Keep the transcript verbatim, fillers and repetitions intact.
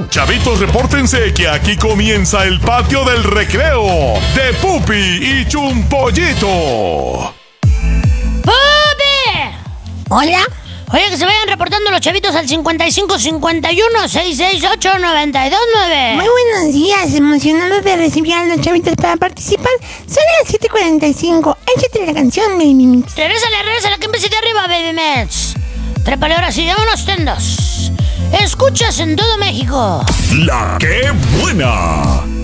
Chavitos, repórtense que aquí comienza el patio del recreo de Pupi y Chumpollito. ¡Pupi! Hola. Oye, que se vayan reportando los chavitos al cincuenta y cinco cincuenta y uno sesenta y seis ocho noventa y dos nueve. Muy buenos días, emocionados de recibir a los chavitos para participar. Son las siete cuarenta y cinco. Échate la canción, Baby Mix. Regrésale, regrésale, que empiece de arriba, Baby Mix. Trépale ahora sí, vámonos tendas. Escuchas en todo México. La que buena.